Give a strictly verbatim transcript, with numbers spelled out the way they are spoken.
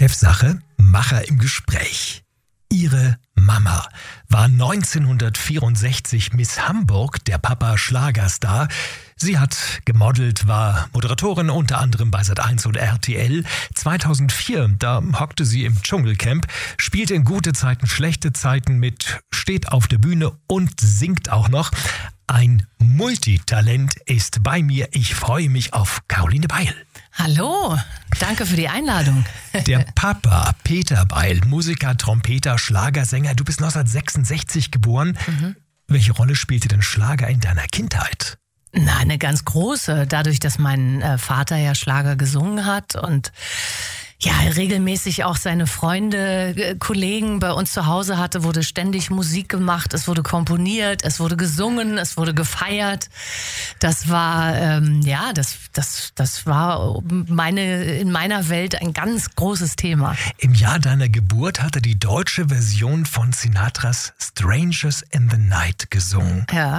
Chefsache, Macher im Gespräch. Ihre Mama war neunzehnhundertvierundsechzig Miss Hamburg, der Papa Schlagerstar. Sie hat gemodelt, war Moderatorin unter anderem bei Sat eins und R T L. zweitausendvier, da hockte sie im Dschungelcamp, spielte in gute Zeiten, schlechte Zeiten mit, steht auf der Bühne und singt auch noch. Ein Multitalent ist bei mir. Ich freue mich auf Caroline Beil. Hallo, danke für die Einladung. Der Papa, Peter Beil, Musiker, Trompeter, Schlagersänger. Du bist neunzehnhundertsechsundsechzig geboren. Mhm. Welche Rolle spielte denn Schlager in deiner Kindheit? Na, eine ganz große. Dadurch, dass mein äh, Vater ja Schlager gesungen hat und ja, regelmäßig auch seine Freunde, äh, Kollegen bei uns zu Hause hatte, wurde ständig Musik gemacht, es wurde komponiert, es wurde gesungen, es wurde gefeiert. Das war, ähm, ja, das, das, das war meine, in meiner Welt ein ganz großes Thema. Im Jahr deiner Geburt hat er die deutsche Version von Sinatras Strangers in the Night gesungen. Ja.